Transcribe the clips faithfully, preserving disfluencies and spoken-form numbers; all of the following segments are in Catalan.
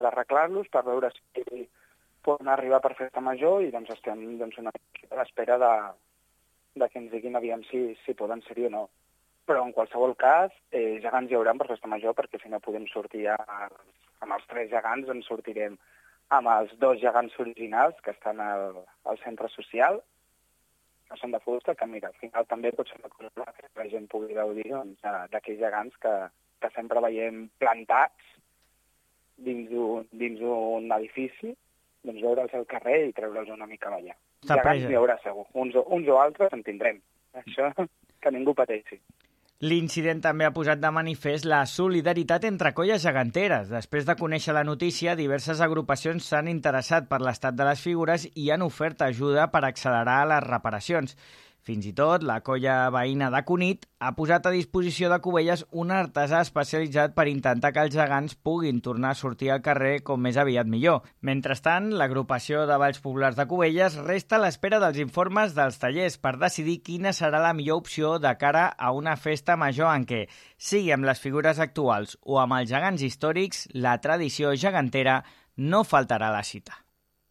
d'arreglar-los per veure si poden arribar per festa major i doncs estem doncs, una mica a l'espera de, de que ens diguin aviam si, si poden ser-hi o no. Però en qualsevol cas, eh, gegants hi haurà per festa major perquè si no podem sortir a, amb els tres gegants, ens sortirem amb els dos gegants originals que estan al, al centre social, que són de fusta, que mira, al final també pot ser una cosa que la gent pugui gaudir doncs, d'aquells gegants que, que sempre veiem plantats dins d'un, dins d'un edifici, doncs veure'ls al carrer i treure'ls una mica a ballar. Gegants hi haurà segur, uns, uns o altres en tindrem, això que ningú pateixi. L'incident també ha posat de manifest la solidaritat entre colles geganteres. Després de conèixer la notícia, diverses agrupacions s'han interessat per l'estat de les figures i han ofert ajuda per accelerar les reparacions. Fins i tot, la colla veïna de Cunit ha posat a disposició de Cubelles un artesà especialitzat per intentar que els gegants puguin tornar a sortir al carrer com més aviat millor. Mentrestant, l'agrupació de Balls Populars de Cubelles resta a l'espera dels informes dels tallers per decidir quina serà la millor opció de cara a una festa major en què, sigui amb les figures actuals o amb els gegants històrics, la tradició gegantera no faltarà a la cita.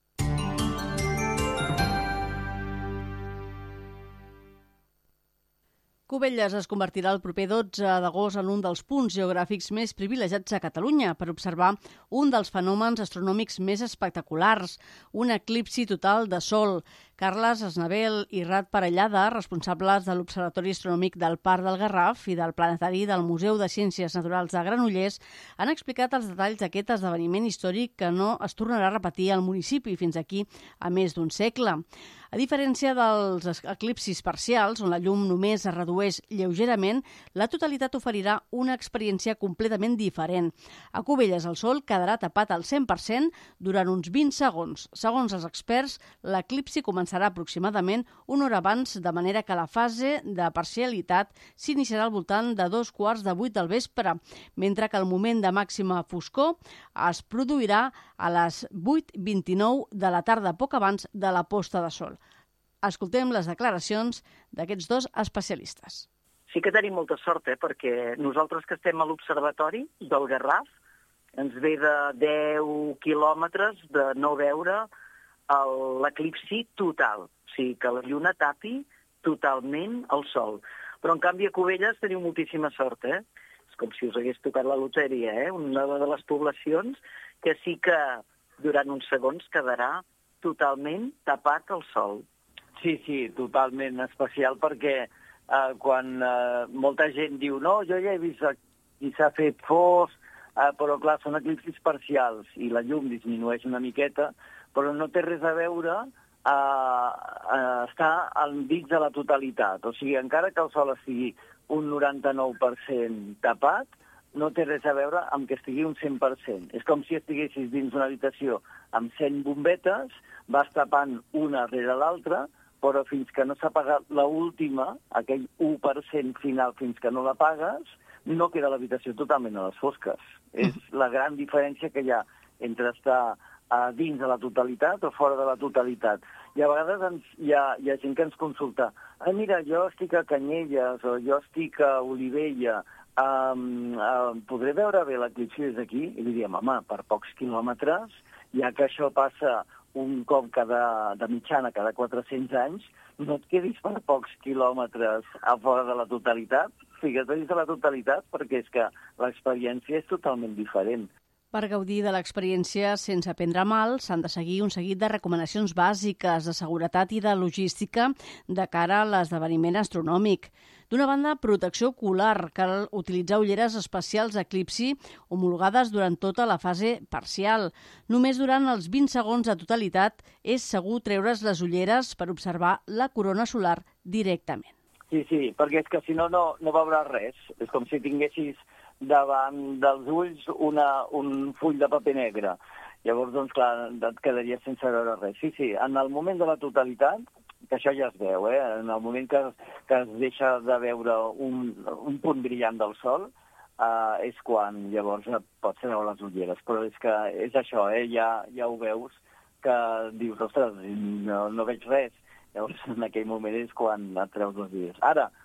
Cubelles es convertirà el proper dotze d'agost en un dels punts geogràfics més privilegiats a Catalunya per observar un dels fenòmens astronòmics més espectaculars, un eclipsi total de Sol. Carles Esnavel i Rat Parellada, responsables de l'Observatori Astronòmic del Parc del Garraf i del Planetari del Museu de Ciències Naturals de Granollers, han explicat els detalls d'aquest esdeveniment històric que no es tornarà a repetir al municipi fins aquí a més d'un segle. A diferència dels eclipsis parcials, on la llum només es redueix lleugerament, la totalitat oferirà una experiència completament diferent. A Cubelles el sol quedarà tapat al cent per cent durant uns vint segons. Segons els experts, l'eclipsi començarà aproximadament una hora abans, de manera que la fase de parcialitat s'iniciarà al voltant de dos quarts de vuit del vespre, mentre que el moment de màxima foscor es produirà a les vuit vint-i-nou de la tarda, poc abans de la posta de sol. Escoltem les declaracions d'aquests dos especialistes. Sí que tenim molta sort, eh? Perquè nosaltres que estem a l'Observatori del Garraf ens ve de deu quilòmetres de no veure l'eclipsi total. O sigui, que la lluna tapi totalment el sol. Però, en canvi, a Cubelles teniu moltíssima sort, eh? És com si us hagués tocat la loteria, eh? Una de les poblacions que sí que durant uns segons quedarà totalment tapat el sol. Sí, sí, totalment especial perquè eh, quan eh, molta gent diu no, jo ja he vist i s'ha fet fos, eh, però clar, són eclipsis parcials i la llum disminueix una miqueta, però no té res a veure eh, eh, estar enmig de la totalitat. O sigui, encara que el sol estigui un noranta-nou per cent tapat, no té res a veure amb que estigui un cent per cent. És com si estiguessis dins una habitació amb cent bombetes, vas tapant una rere l'altra, però fins que no s'ha apagat l'última, aquell u per cent final fins que no l'apagues, no queda l'habitació totalment a les fosques. És la gran diferència que hi ha entre estar a dins de la totalitat o fora de la totalitat. I a vegades ens, hi, ha, hi ha gent que ens consulta ah, mira, jo estic a Canyelles o jo estic a Olivella, um, uh, podré veure bé l'eclipsi des d'aquí? I li diem, home, per pocs quilòmetres, ja que això passa un cop cada, de mitjana cada quatre-cents anys, no et quedis per pocs quilòmetres a fora de la totalitat, fica't dins de la totalitat, perquè és que l'experiència és totalment diferent. Per gaudir de l'experiència sense prendre mal, s'han de seguir un seguit de recomanacions bàsiques de seguretat i de logística de cara a l'esdeveniment astronòmic. D'una banda, protecció ocular. Cal utilitzar ulleres especials d'eclipsi homologades durant tota la fase parcial. Només durant els vint segons de totalitat és segur treure's les ulleres per observar la corona solar directament. Sí, sí, perquè és que si no, no, no veuràs res. És com si tinguessis davant dels ulls una, un full de paper negre. Llavors, doncs, clar, et quedaries sense veure res. Sí, sí, en el moment de la totalitat, que això ja es veu, eh? En el moment que, que es deixa de veure un, un punt brillant del sol, eh, és quan llavors pots treure les ulleres. Però és que és això, eh? ja, ja ho veus, que dius, ostres, no, no veig res. Llavors, en aquell moment és quan et treus les ulleres. Ara,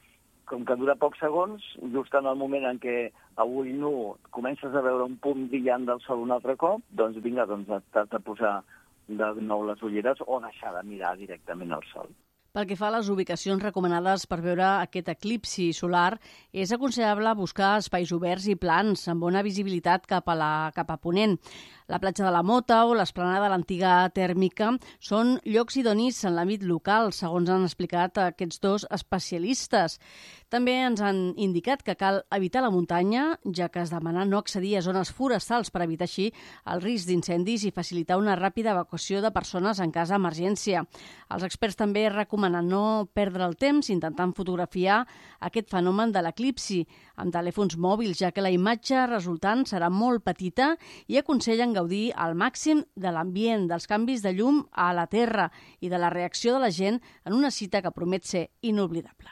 com que dura pocs segons, just en el moment en què a ull nu comences a veure un punt brillant del sol un altre cop, doncs vinga, doncs t'has de posar de nou les ulleres o deixar de mirar directament al sol. Pel que fa a les ubicacions recomanades per veure aquest eclipsi solar, és aconsellable buscar espais oberts i plans amb bona visibilitat cap a, la, cap a ponent. La platja de la Mota o l'esplanada de l'antiga tèrmica són llocs idonis en l'àmbit local, segons han explicat aquests dos especialistes. També ens han indicat que cal evitar la muntanya, ja que es demana no accedir a zones forestals per evitar així el risc d'incendis i facilitar una ràpida evacuació de persones en cas d'emergència. Els experts també recomanen no perdre el temps intentant fotografiar aquest fenomen de l'eclipsi amb telèfons mòbils, ja que la imatge resultant serà molt petita i aconsellen gaudir al màxim de l'ambient, dels canvis de llum a la Terra i de la reacció de la gent en una cita que promet ser inoblidable.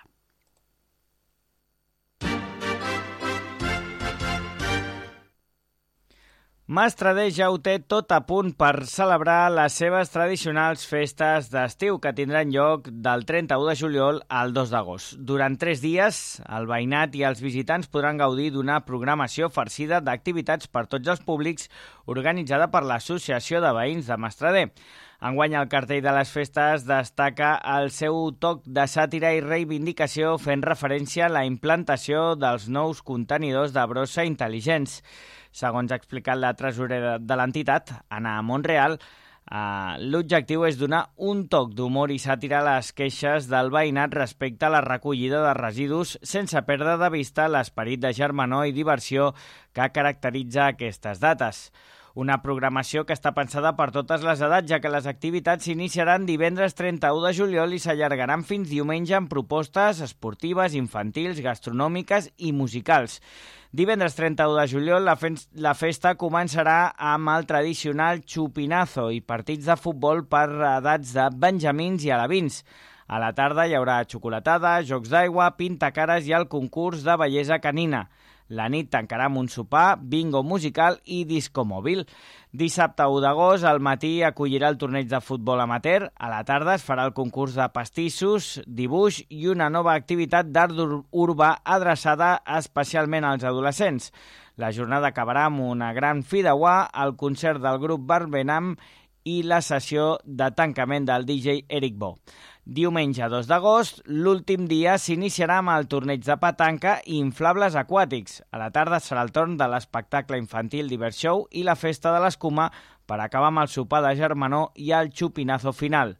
Mastradé ja ho té tot a punt per celebrar les seves tradicionals festes d'estiu que tindran lloc del trenta-u de juliol al dos d'agost. Durant tres dies, el veïnat i els visitants podran gaudir d'una programació farcida d'activitats per tots els públics organitzada per l'Associació de Veïns de Mastradé. Enguany el cartell de les festes destaca el seu toc de sàtira i reivindicació fent referència a la implantació dels nous contenidors de brossa intel·ligents. Segons ha explicat la tresorera de l'entitat, Anna Monreal, eh, l'objectiu és donar un toc d'humor i sàtira a les queixes del veïnat respecte a la recollida de residus sense perdre de vista l'esperit de germanor i diversió que caracteritza aquestes dates. Una programació que està pensada per totes les edats, ja que les activitats s'iniciaran divendres trenta-u de juliol i s'allargaran fins diumenge amb propostes esportives, infantils, gastronòmiques i musicals. Divendres trenta-u de juliol la, fe la festa començarà amb el tradicional xupinazo i partits de futbol per edats de benjamins i alevins. A la tarda hi haurà xocolatada, jocs d'aigua, pintacares i el concurs de bellesa canina. La nit tancarà amb un sopar, bingo musical i disco mòbil. Dissabte u d'agost, al matí acollirà el torneig de futbol amateur. A la tarda es farà el concurs de pastissos, dibuix i una nova activitat d'art urbà adreçada especialment als adolescents. La jornada acabarà amb una gran fideuà, el concert del grup Barbenam i la sessió de tancament del D J Eric Bo. Diumenge dos d'agost, l'últim dia s'iniciarà amb el torneig de petanca i inflables aquàtics. A la tarda serà el torn de l'espectacle infantil Divert Show i la festa de l'escuma per acabar amb el sopar de germanor i el xupinazo final.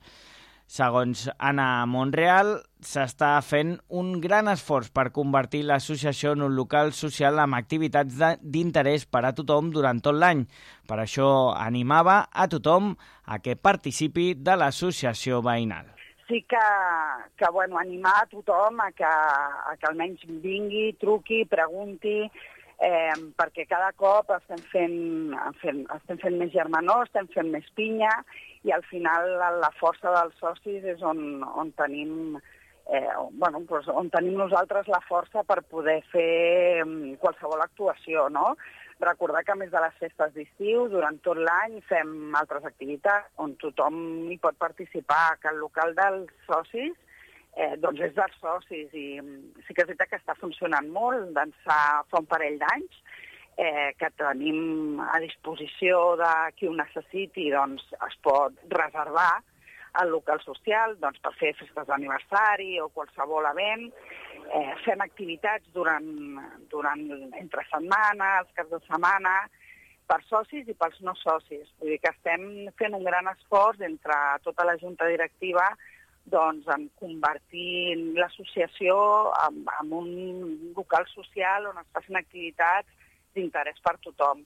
Segons Anna Monreal, s'està fent un gran esforç per convertir l'associació en un local social amb activitats d'interès per a tothom durant tot l'any. Per això animava a tothom a que participi de l'associació veïnal. Sí que, que bueno, animar a tothom a que, a que almenys vingui, truqui, pregunti, eh, perquè cada cop estem fent, fent, estem fent més germanor, estem fent més pinya, i al final la força dels socis és on, on tenim eh, bueno, doncs on tenim nosaltres la força per poder fer qualsevol actuació, no? Recordar que a més de les festes d'estiu, durant tot l'any fem altres activitats on tothom hi pot participar, que el local dels socis eh, doncs és dels socis i sí que és veritat que està funcionant molt, d'ençà fa un parell d'anys, eh, que tenim a disposició de qui ho necessiti, doncs es pot reservar al local social doncs, per fer festes d'aniversari o qualsevol event. Eh, fem activitats durant, durant entre setmana, els caps de setmana, per socis i pels no socis. Vull dir que estem fent un gran esforç entre tota la junta directiva doncs, en convertir l'associació en, en un local social on es facin activitats d'interès per tothom.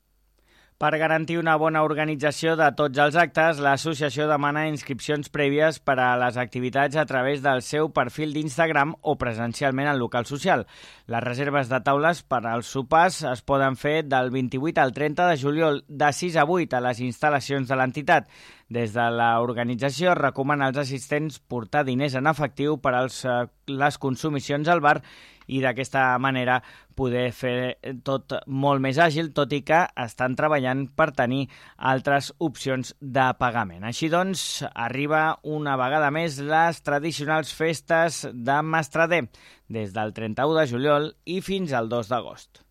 Per garantir una bona organització de tots els actes, l'associació demana inscripcions prèvies per a les activitats a través del seu perfil d'Instagram o presencialment al local social. Les reserves de taules per als sopars es poden fer del vint-i-vuit al trenta de juliol, de sis a vuit a les instal·lacions de l'entitat. Des de l'organització recomana als assistents portar diners en efectiu per a les consumicions al bar i d'aquesta manera poder fer tot molt més àgil, tot i que estan treballant per tenir altres opcions de pagament. Així doncs, arriba una vegada més les tradicionals festes de Mastrader, des del trenta-u de juliol i fins al dos d'agost.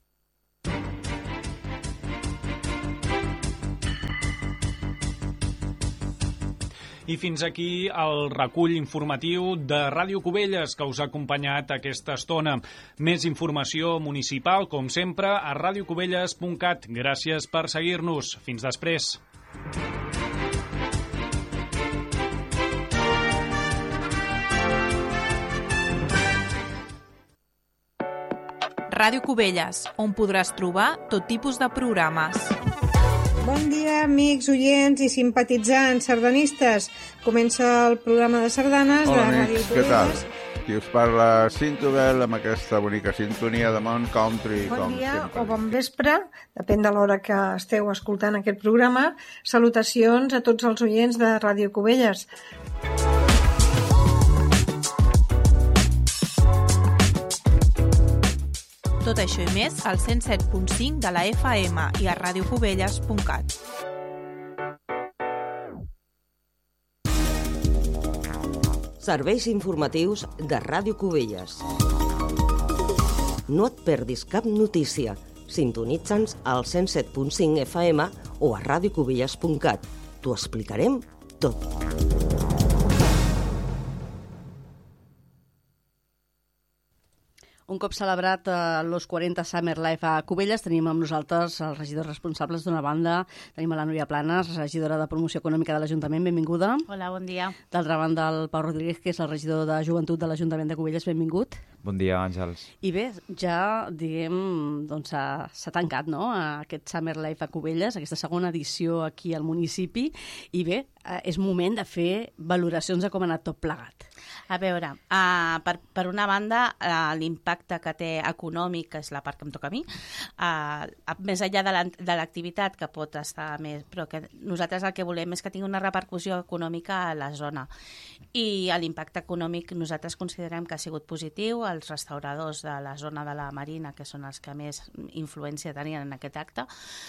I fins aquí el recull informatiu de Ràdio Cubelles que us ha acompanyat aquesta estona. Més informació municipal, com sempre, a radiocubelles punt cat. Gràcies per seguir-nos. Fins després. Ràdio Cubelles, on podràs trobar tot tipus de programes. Bon dia, amics, oients i simpatitzants sardanistes. Comença el programa de sardanes Hola, de amics, Ràdio què tal? Cubelles. Qui us parla, Cinto Bell, amb aquesta bonica sintonia de Mont Country. Bon com dia sempre. o bon vespre, depèn de l'hora que esteu escoltant aquest programa. Salutacions a tots els oients de Ràdio Cubelles. Tot això i més al cent set punt cinc de la F M i a radiocubelles punt cat. Serveis informatius de Ràdio Cubelles. No et perdis cap notícia. Sintonitza'ns al cent set punt cinc F M o a radiocubelles punt cat. T'ho explicarem tot. Un cop celebrat eh, l'Os quaranta Summer Life a Cubelles, tenim amb nosaltres els regidors responsables d'una banda. Tenim a la Núria Planes, regidora de Promoció Econòmica de l'Ajuntament, benvinguda. Hola, bon dia. D'altra banda, el Pau Rodríguez, que és el regidor de Joventut de l'Ajuntament de Cubelles, benvingut. Bon dia, Àngels. I bé, ja, diguem, doncs s'ha tancat, no?, aquest Summer Life a Cubelles, aquesta segona edició aquí al municipi, i bé, és moment de fer valoracions de com ha anat tot plegat. A veure, uh, per, per una banda, uh, l'impacte que té econòmic, que és la part que em toca a mi, uh, més enllà de l'activitat, que pot estar més, però que nosaltres el que volem és que tingui una repercussió econòmica a la zona. I l'impacte econòmic nosaltres considerem que ha sigut positiu. Els restauradors de la zona de la Marina, que són els que més influència tenien en aquest acte,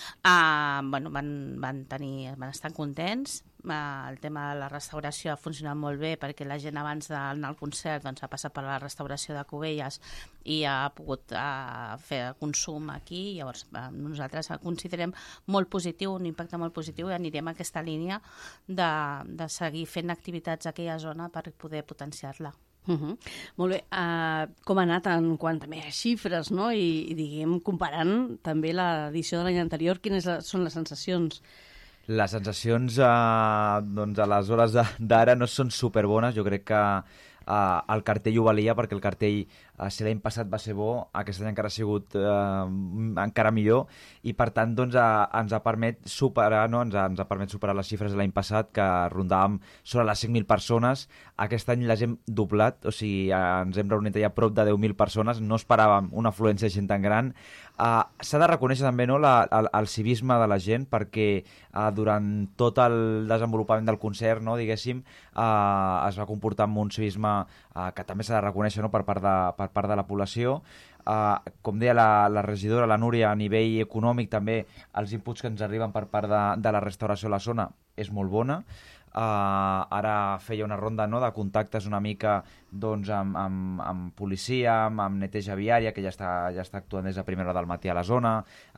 uh, bueno, van, van, tenir, van estar contents. Uh, el tema de la restauració ha funcionat molt bé perquè la gent abans d'anar al concert doncs, ha passat per la restauració de Cubelles i ha pogut uh, fer consum aquí. Llavors uh, nosaltres considerem molt positiu, un impacte molt positiu, i anirem a aquesta línia de, de seguir fent activitats a aquella zona per poder potenciar-la. Uh -huh. Molt bé. Uh, com ha anat en quant també a xifres, no? I, i diguem, comparant també l'edició de l'any anterior, quines són les sensacions? Les sensacions eh, doncs a les hores d'ara no són superbones. Jo crec que eh, el cartell ho valia, perquè el cartell, eh, si l'any passat va ser bo, aquest any encara ha sigut eh, encara millor, i per tant doncs, eh, ens ha permet superar, no? ens, ha, ens ha permet superar les xifres de l'any passat, que rondàvem sobre les cinc mil persones. Aquest any les hem doblat, o sigui, eh, ens hem reunit ja prop de deu mil persones. No esperàvem una afluència de gent tan gran. Uh, s'ha de reconèixer també, no, la, el, el civisme de la gent, perquè uh, durant tot el desenvolupament del concert, no, diguéssim, uh, es va comportar amb un civisme uh, que també s'ha de reconèixer, no, per part de, per part de la població. Uh, com deia la, la regidora, la Núria, a nivell econòmic també els inputs que ens arriben per part de, de la restauració a la zona és molt bona. Uh, ara feia una ronda, no, de contactes una mica doncs, amb, amb, amb policia, amb, amb neteja viària, que ja està, ja està actuant des de primera hora del matí a la zona.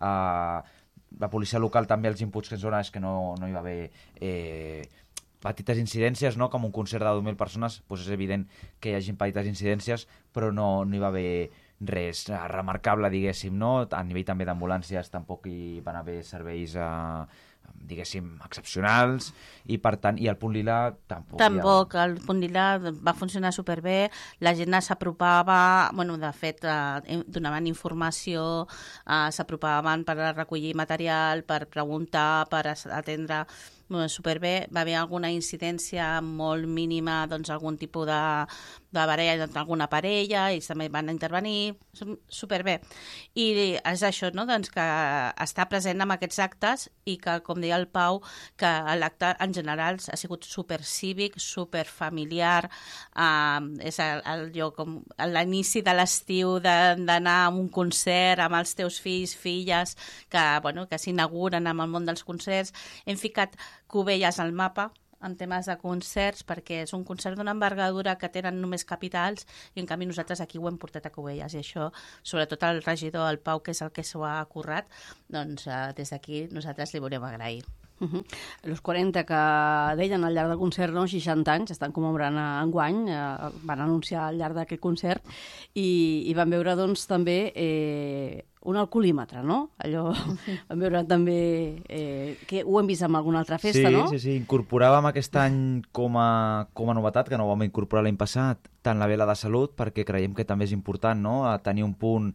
Uh, la policia local també, els inputs que ens dona és que no, no hi va haver eh, petites incidències, no? Com un concert de deu mil persones, doncs és evident que hi hagi petites incidències, però no, no hi va haver res remarcable, diguéssim, no? A nivell també d'ambulàncies tampoc hi van haver serveis eh, diguéssim, excepcionals, i per tant, i el punt lila tampoc. Tampoc, ha... el punt lila va funcionar superbé, la gent s'apropava, bueno, de fet, eh, donaven informació, eh, s'apropaven per recollir material, per preguntar, per atendre. superbé. Va haver alguna incidència molt mínima, doncs algun tipus de, de baralla entre alguna parella, i també van intervenir, superbé. I és això, no? Doncs que està present en aquests actes i que, com deia el Pau, que l'acte en general ha sigut supercívic, superfamiliar, eh, és el, el lloc, com l'inici de l'estiu d'anar a un concert amb els teus fills, filles, que, bueno, que s'inauguren amb el món dels concerts. Hem ficat Cubelles al mapa en temes de concerts, perquè és un concert d'una envergadura que tenen només capitals, i en canvi nosaltres aquí ho hem portat a Cubelles, i això, sobretot el regidor, el Pau, que és el que s'ho ha currat, doncs eh, des d'aquí nosaltres li volem agrair. Uh -huh. Los quaranta que deien al llarg del concert, no? seixanta anys, estan commemorant enguany, eh, van anunciar al llarg d'aquest concert, i, i van veure doncs també eh, un alcoholímetre, no? Allò, vam veure també, eh, que ho hem vist en alguna altra festa, sí, no? Sí, sí, incorporàvem aquest any com a, com a novetat, que no ho vam incorporar l'any passat, tant la vela de salut, perquè creiem que també és important, no?, a tenir un punt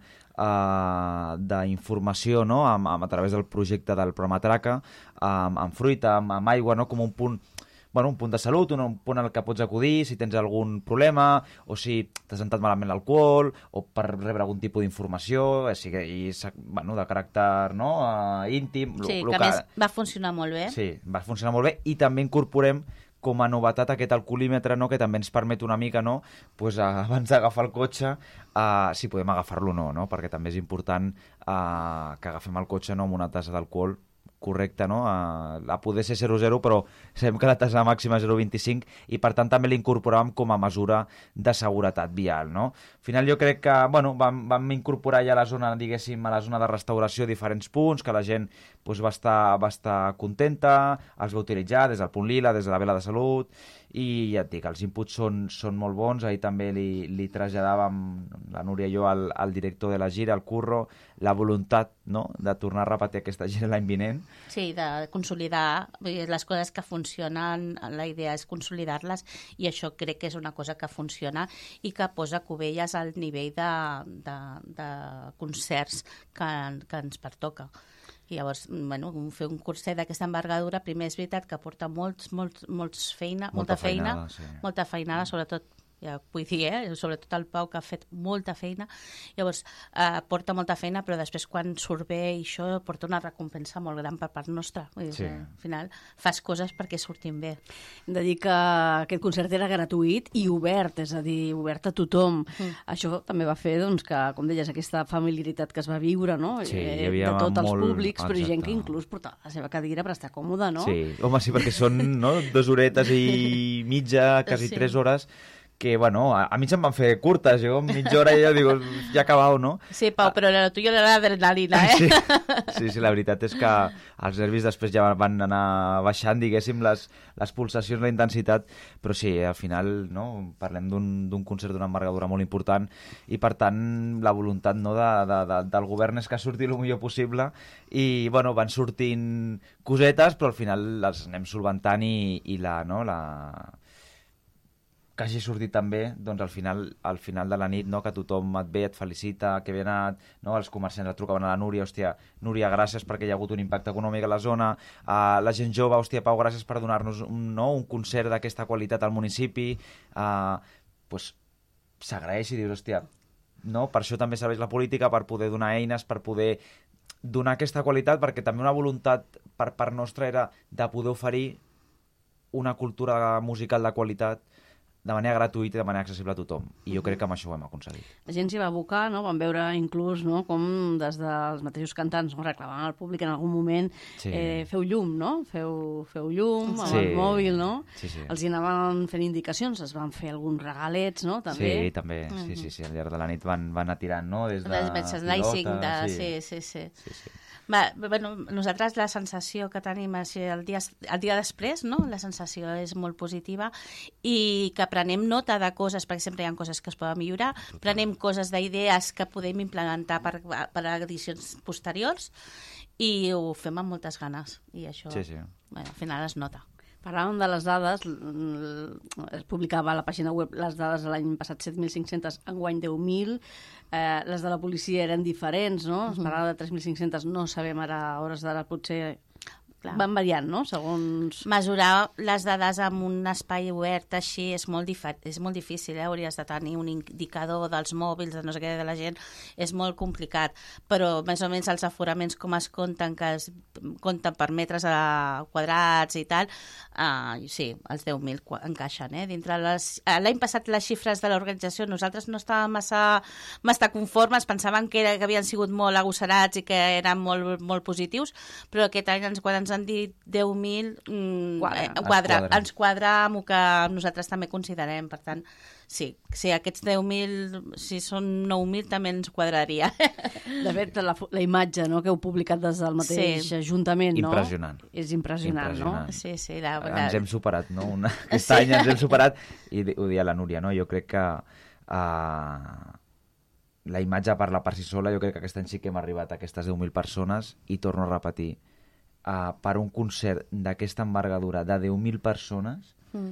uh, d'informació, no?, amb, amb, a través del projecte del programa Traca, amb, amb fruita, amb, amb aigua, no?, com un punt... Bueno, un punt de salut, un, un punt al que pots acudir si tens algun problema, o si t'has sentat malament l'alcohol, o per rebre algun tipus d'informació, així que, i, bueno, de caràcter, no?, uh, íntim. Sí, lo, lo que, que a més va funcionar molt bé. Sí, va funcionar molt bé, i també incorporem com a novetat aquest alcoholímetre, no?, que també ens permet una mica, no?, pues, abans d'agafar el cotxe, uh, si podem agafar-lo o no, no?, perquè també és important uh, que agafem el cotxe, no?, amb una tassa d'alcohol correcte, no? A, a poder ser zero coma zero, però sabem que la tassa màxima és zero coma vint-i-cinc, i per tant també l'incorporàvem com a mesura de seguretat vial, no? Al final jo crec que, bueno, vam, vam incorporar ja a la zona, diguéssim, a la zona de restauració diferents punts, que la gent pues, va, estar, va estar contenta, els va utilitzar des del punt lila, des de la vela de salut, i ja et dic, els inputs són, són molt bons. Ahir també li, li traslladàvem, la Núria i jo, al, al director de la gira, al Curro, la voluntat, no?, de tornar a repetir aquesta gira l'any vinent. Sí, de consolidar les coses que funcionen, la idea és consolidar-les, i això crec que és una cosa que funciona i que posa Cubelles al nivell de, de, de concerts que, que ens pertoca. I llavors, bueno, fer un curset d'aquesta envergadura, primer és veritat que porta molts, molts, molts feina, molta, molta feina, feinada, sí. molta feinada, sobretot, ja vull dir, eh? sobretot el Pau, que ha fet molta feina. Llavors, eh, porta molta feina, però després quan surt bé i això porta una recompensa molt gran per part nostra. Vull dir, sí. Al final fas coses perquè surtin bé. Hem de dir que aquest concert era gratuït i obert, és a dir, obert a tothom. Mm. Això també va fer, doncs, que, com deies, aquesta familiaritat que es va viure, no? Sí, hi havia de tots els molt... públics, Exacte. però gent que inclús portava la seva cadira per estar còmode, no? Sí, home, sí, perquè són, no?, dues horetes i mitja, quasi sí. tres hores, que, bueno, a, a mi se'm van fer curtes, jo mitja hora i ja digo, ja ha acabat, no? Sí, Pau, però lo tuyo era l'adrenalina, eh? Sí, sí, sí, la veritat és que els nervis després ja van anar baixant, diguéssim, les, les pulsacions, la intensitat, però sí, al final, no?, parlem d'un concert d'una envergadura molt important, i per tant la voluntat, no?, de, de, de, del govern és que surti el millor possible, i, bueno, van sortint cosetes, però al final les anem solventant, i, i la, no?, la... que hagi sortit també, doncs al final, al final de la nit, no?, que tothom et ve, et felicita, que ve anat, no?, els comerciants et trucaven a la Núria, hòstia, Núria, gràcies perquè hi ha hagut un impacte econòmic a la zona, uh, la gent jove, hòstia, Pau, gràcies per donar-nos un, no?, un concert d'aquesta qualitat al municipi, uh, pues, s'agraeix i dius, hòstia, no?, per això també serveix la política, per poder donar eines, per poder donar aquesta qualitat, perquè també una voluntat per part nostra era de poder oferir una cultura musical de qualitat de manera gratuïta i de manera accessible a tothom. I jo crec que amb això ho hem aconseguit. La gent s'hi va abocar, no? Vam veure inclús, no?, com des dels mateixos cantants, no?, reclamaven al públic en algun moment, sí. eh, feu llum, no? Feu, feu llum amb sí. el mòbil, no? Sí, sí. Els hi anaven fent indicacions, es van fer alguns regalets, no?, també. Sí, també, mm -hmm. sí, sí, sí, al llarg de la nit van, van anar tirant, no?, des de pilota, de... Sí, sí, sí. sí, sí. Va, bueno, nosaltres la sensació que tenim així el dia, el dia després, no?, la sensació és molt positiva, i que prenem nota de coses, perquè sempre hi ha coses que es poden millorar, prenem coses d'idees que podem implementar per, per a edicions posteriors, i ho fem amb moltes ganes, i això, sí, sí. Bueno, al final es nota. Parlàvem de les dades, es publicava a la pàgina web les dades de l'any passat set mil cinc-centes, enguany deu mil, eh, les de la policia eren diferents, no? Es parlava de tres mil cinc-centes, no sabem ara a hores d'ara potser van variant, no? Segons... Mesurar les dades en un espai obert així és molt, és molt difícil, eh? Hauries de tenir un indicador dels mòbils, de no sé què, de la gent, és molt complicat, però més o menys els aforaments com es compten, que es compten per metres quadrats i tal, uh, sí, els deu mil encaixen, eh? Dintre les... L'any passat les xifres de l'organització, nosaltres no estàvem massa, massa conformes, pensàvem que, era, que havien sigut molt agosarats i que eren molt, molt positius, però aquest any ens, quan ens han dit deu mil, mm, quadra. Eh, quadra, ens quadra amb el que nosaltres també considerem. Per tant, sí, si aquests deu mil, si són nou mil, també ens quadraria. De fet, la, la imatge, no?, que heu publicat des del mateix sí. Ajuntament, no? Impressionant. És impressionant, impressionant. No? Sí, sí. La, la... Ens hem superat, no? Una... Aquest sí. any ens hem superat, i ho deia la Núria, no? Jo crec que... Uh... la imatge parla per si sola, jo crec que aquest any sí que hem arribat a aquestes deu mil persones, i torno a repetir, Uh, per un concert d'aquesta envergadura de deu mil persones mm.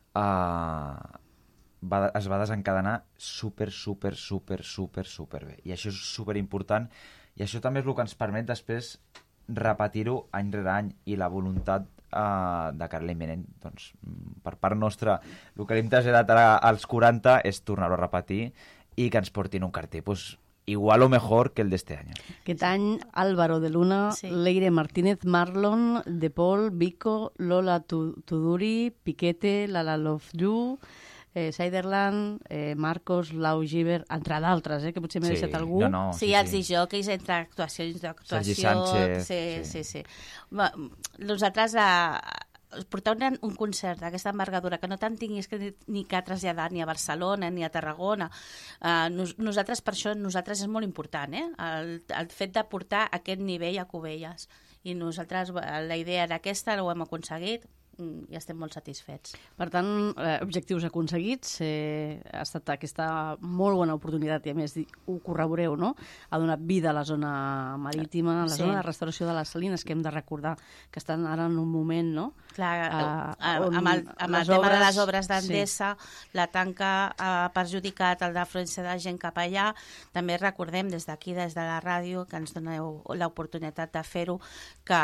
uh, va, es va desencadenar super, super, super, super, super bé. I això és super important, i això també és el que ens permet després repetir-ho any rere any, i la voluntat uh, de Carla Imminent, doncs, per part nostra, el que hem traslladat als quaranta és tornar-ho a repetir i que ens portin un cartell, doncs, igual o mejor que el de este año. Aquest any, Álvaro de Luna, sí. Leire Martínez, Marlon, De Paul, Vico, Lola Tuduri, Piquete, Lala Love You, eh, Siderland, eh, Marcos, Lau Giver, entre d'altres, eh, que potser m'he sí. deixat algú. No, no, sí, sí, els sí. disjòqueis entre actuacions d'actuació. Sergi Sánchez. Sí, sí, sí. sí. Nosaltres... Eh, portar un, un concert d'aquesta envergadura que no tant tinguis que, ni que traslladar ni a Barcelona ni a Tarragona, uh, nos, nosaltres per això nosaltres és molt important, eh? el, el fet de portar aquest nivell a Cubelles, i nosaltres la idea era aquesta, ho hem aconseguit i estem molt satisfets. Per tant, eh, objectius aconseguits, eh, ha estat aquesta molt bona oportunitat, i a més ho corroboreu, no?, ha donat vida a la zona marítima, a la sí. zona de restauració de les Salines, que hem de recordar que estan ara en un moment, no?, clar, eh, on amb el, amb el tema obres, de les obres d'Endesa, sí. la tanca ha perjudicat el d'afluència de gent cap allà. També recordem des d'aquí, des de la ràdio, que ens doneu l'oportunitat de fer-ho, que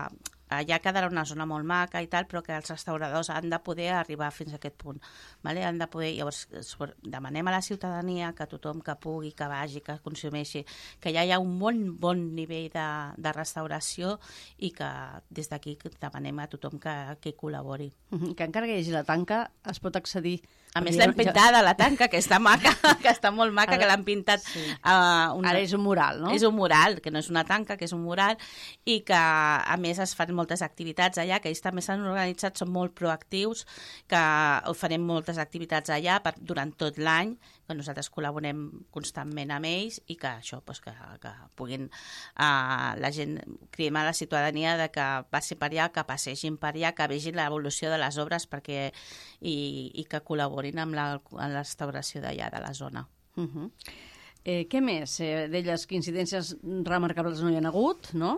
allà quedarà una zona molt maca i tal, però que els restauradors han de poder arribar fins a aquest punt. Vale? Han de poder, llavors, demanem a la ciutadania que tothom que pugui, que vagi, que consumeixi, que ja hi ha un bon, bon nivell de, de restauració, i que des d'aquí demanem a tothom que, que hi col·labori. Que encara que hi hagi la tanca, es pot accedir... A més, l'hem pintada, la tanca, que està maca, que està molt maca, ara, que l'han pintat... Sí. Uh, una... Ara és un mural, no? És un mural, que no és una tanca, que és un mural, i que, a més, es fan moltes activitats allà, que ells també s'han organitzat, són molt proactius, que farem moltes activitats allà per, durant tot l'any, que nosaltres col·laborem constantment amb ells, i que això, pues, que, que puguin uh, la gent, cridem a la ciutadania de que passi per allà, que passegin per allà, que vegin l'evolució de les obres, perquè i, i que col·laborin amb la, amb la restauració d'allà, de la zona. Uh -huh. eh, què més? Eh, D'elles, que incidències remarcables no hi ha hagut, no?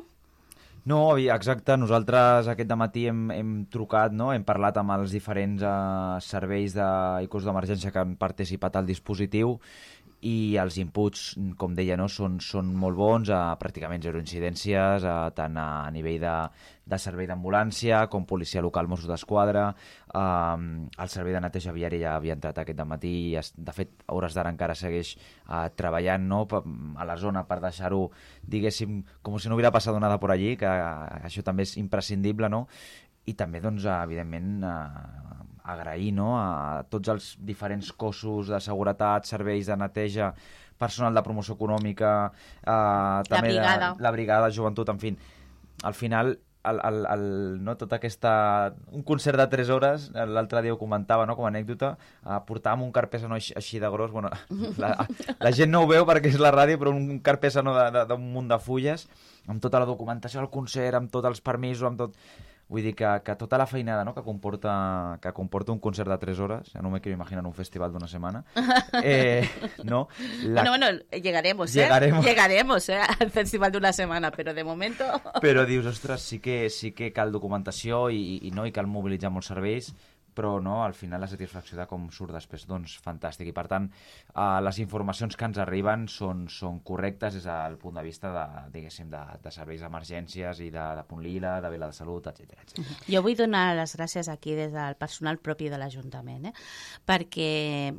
No, exacte. Nosaltres aquest dematí hem, hem trucat, no? Hem parlat amb els diferents eh, serveis de, i cos d'emergència que han participat al dispositiu, i els inputs, com deia, no, són, són molt bons, a pràcticament zero incidències, a, tant a, a nivell de, de servei d'ambulància com policia local, Mossos d'Esquadra. Um, el servei de neteja viària ja havia entrat aquest dematí i, es, de fet, a hores d'ara encara segueix uh, treballant, no, a la zona per deixar-ho, diguéssim, com si no hubiera passat nada por allí, que uh, això també és imprescindible, no? I també, doncs, evidentment, uh, agrair, no?, a tots els diferents cossos de seguretat, serveis de neteja, personal de promoció econòmica, eh, també la brigada, de, la brigada, joventut, en fi. Al final, el, el, el, no, tota aquesta... Un concert de tres hores, l'altre dia ho comentava, no?, com a anècdota, eh, portàvem un carpesano així de gros, bueno, la, la gent no ho veu perquè és la ràdio, però un carpesano d'un munt de fulles, amb tota la documentació del concert, amb tots els permisos, amb tot... Vull dir que, que tota la feinada, no?, que comporta, que comporta un concert de tres hores, ja no me quiero imaginar un festival d'una setmana, eh, no? La... Bueno, bueno, llegaremos, ¿eh? Llegaremos, llegaremos ¿eh? Al festival d'una setmana, però de momento... Però dius, ostres, sí que, sí que cal documentació i, i, no, i cal mobilitzar molts serveis, però no, al final la satisfacció de com surt després, doncs fantàstic. I per tant, uh, les informacions que ens arriben són, són correctes des del punt de vista de, diguéssim, de, de serveis d'emergències i de, de Punt Lila, de Vila de Salut, etcètera, etcètera. Jo vull donar les gràcies aquí des del personal propi de l'Ajuntament, eh? perquè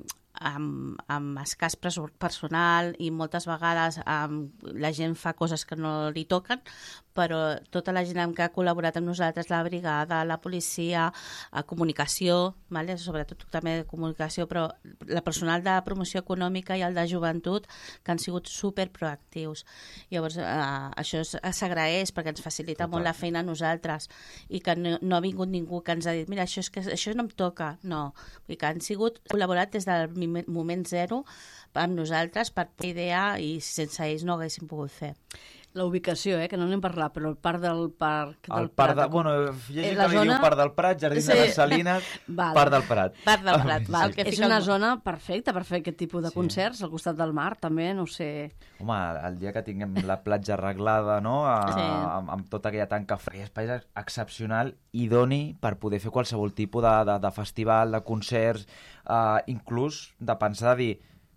amb, amb escàs personal i moltes vegades amb, la gent fa coses que no li toquen, però tota la gent que ha col·laborat amb nosaltres, la brigada, la policia, a comunicació, vale? Sobretot també de comunicació, però la personal de promoció econòmica i el de joventut, que han sigut superproactius. Llavors, eh, això s'agraeix perquè ens facilita Total. molt la feina a nosaltres i que no, no ha vingut ningú que ens ha dit mira, això, és que, això no em toca. No, vull dir que han sigut col·laborat des del moment zero amb nosaltres per idea i sense ells no haguéssim pogut fer. La ubicació, eh, que no n'hem parlat, però el parc del Parc del el parc Prat. De, bueno, hi ha gent la que li zona... diu Parc del Prat, Jardins sí. de les Salines, Val. Parc del Prat. Parc del Prat, sí. val. Que És fica una el... zona perfecta per fer aquest tipus de sí. concerts, al costat del mar, també, no ho sé... Home, el dia que tinguem la platja arreglada, no?, a, sí. amb, amb tota aquella tanca fred, espai excepcional, idoni per poder fer qualsevol tipus de, de, de festival, de concerts, uh, inclús de pensar de dir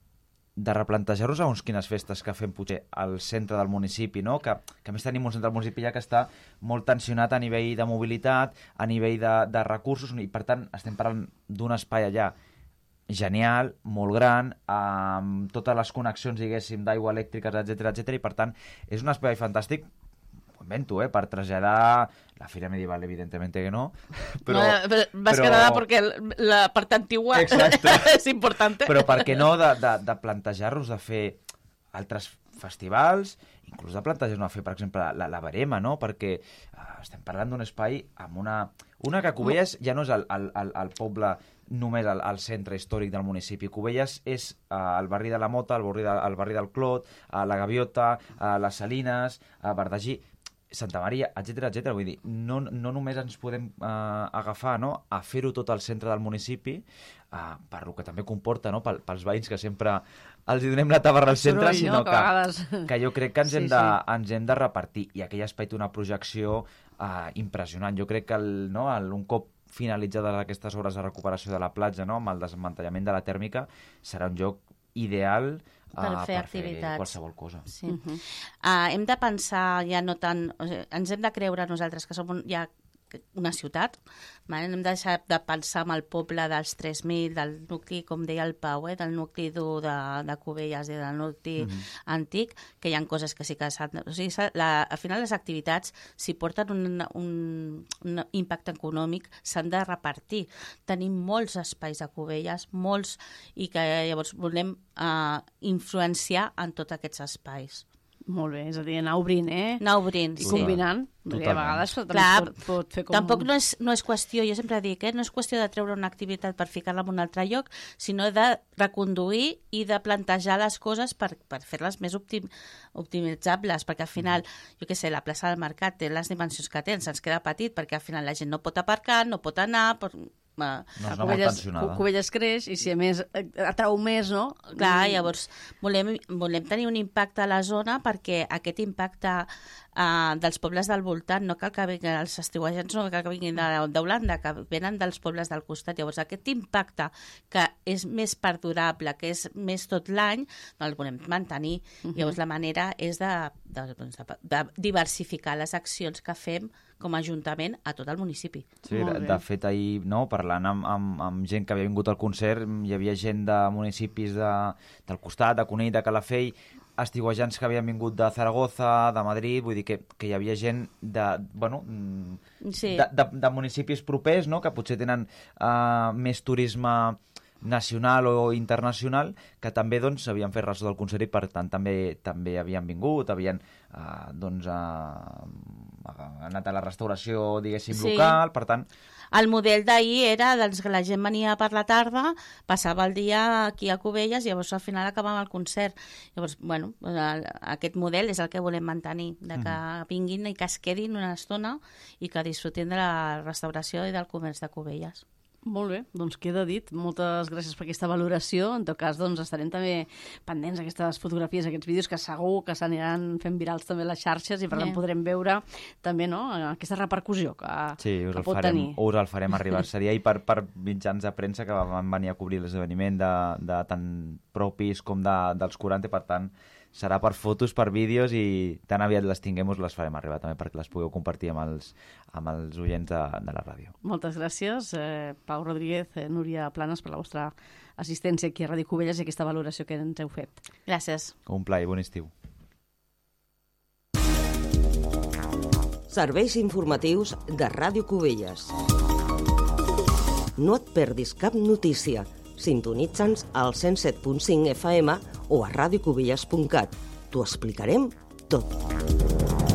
de replantejar-nos segons quines festes que fem potser al centre del municipi, no? que, que a més tenim un centre del municipi ja que està molt tensionat a nivell de mobilitat, a nivell de, de recursos, i per tant estem parlant d'un espai allà genial, molt gran, amb totes les connexions, diguéssim, d'aigua elèctriques, etcètera, etcètera, i per tant és un espai fantàstic, ho invento, eh, per traslladar la Fira Medieval, evidentemente que no, però... No, pero más però... que nada porque la parte antigua es importante. Però per què no de, de, de plantejar-nos de fer altres festivals, inclús de plantejar-nos de fer, per exemple, la, la Verema, no? Perquè uh, estem parlant d'un espai amb una... Una que Cubelles ja no és el, el, el, el poble només al, al centre històric del municipi. Cubelles és uh, el barri de la Mota, el barri, de, el barri del Clot, uh, la Gaviota, uh, les Salines, uh, Verdagí, Santa Maria, etcètera, etcètera. Vull dir, no, no només ens podem uh, agafar, no?, a fer-ho tot al centre del municipi, uh, per lo que també comporta, no?, Pel, pels veïns que sempre els hi donem la tabarra al centre, Soroll, sinó no? que, que, que jo crec que ens, sí, hem de, sí. ens hem de repartir. I aquell espai té una projecció uh, impressionant. Jo crec que el, no, el, un cop finalitzades aquestes obres de recuperació de la platja, no?, amb el desmantellament de la tèrmica, serà un lloc ideal per uh, fer per activitats. fer qualsevol cosa. Sí. Uh -huh. uh, hem de pensar ja no tant... O sigui, ens hem de creure nosaltres que som un, ja una ciutat, vale? Hem de deixar de pensar en el poble dels tres mil, del nucli, com deia el Pau, eh? del nucli dur de, de Cubelles i del nucli uh -huh. antic, que hi ha coses que sí que s'han... O sigui, la, al final les activitats, si porten un, un, un impacte econòmic, s'han de repartir. Tenim molts espais a Cubelles, molts, i que llavors volem uh, influenciar en tots aquests espais. Molt bé, és a dir, anar obrint, eh? Anar obrint, I sí. combinant, perquè a vegades també Clar, pot, pot fer com... Tampoc no és, no és qüestió, jo sempre dic, eh? no és qüestió de treure una activitat per ficar-la en un altre lloc, sinó de reconduir i de plantejar les coses per, per fer-les més optim, optimitzables, perquè al final, jo què sé, la plaça del Mercat té les dimensions que té, se'ns queda petit, perquè al final la gent no pot aparcar, no pot anar... Pot... No, és Cubelles, Cubelles creix i si a més atrau més, no? Clar, llavors volem, volem tenir un impacte a la zona perquè aquest impacte uh, dels pobles del voltant, no cal que vinguin els estiuejants, no cal que vinguin d'Holanda, que venen dels pobles del costat. Llavors aquest impacte que és més perdurable, que és més tot l'any, no el volem mantenir. Uh-huh. Llavors la manera és de, de, de, de diversificar les accions que fem com a ajuntament a tot el municipi. Sí, de, de fet, ahir, no, parlant amb, amb, amb gent que havia vingut al concert, hi havia gent de municipis de, del costat, de Cunit, de Calafell, estiuejants que havien vingut de Zaragoza, de Madrid, vull dir que, que hi havia gent de, bueno, sí. de, de, de municipis propers, no?, que potser tenen uh, més turisme nacional o internacional, que també doncs havien fet ressò del concert i per tant també també havien vingut, havien eh, doncs eh, anat a la restauració, diguéssim, sí. local, per tant... El model d'ahir era doncs, que la gent venia per la tarda, passava el dia aquí a Cubelles i llavors al final acabava el concert. Llavors, bueno, aquest model és el que volem mantenir, de que vinguin i que es quedin una estona i que disfrutin de la restauració i del comerç de Cubelles. Molt bé, doncs queda dit. Moltes gràcies per aquesta valoració. En tot cas, doncs, estarem també pendents d'aquestes fotografies, aquests vídeos, que segur que s'aniran fent virals també a les xarxes i per tant Bé. podrem veure també, no?, aquesta repercussió que, sí, us que el pot farem, tenir. us el farem arribar. Seria i per, per mitjans de premsa que van venir a cobrir l'esdeveniment de, de tant propis com de, dels quaranta, per tant, serà per fotos, per vídeos, i tan aviat les tinguem us les farem arribar també perquè les pugueu compartir amb els, amb els oients de, de la ràdio. Moltes gràcies, eh, Pau Rodríguez, eh, Núria Planes, per la vostra assistència aquí a Ràdio Cubelles i aquesta valoració que ens heu fet. Gràcies. Un plaer, bon estiu. Serveis informatius de Ràdio Cubelles. No et perdis cap notícia. Sintonitza'ns al cent set punt cinc F M o a radiocubelles punt cat. T'ho explicarem tot.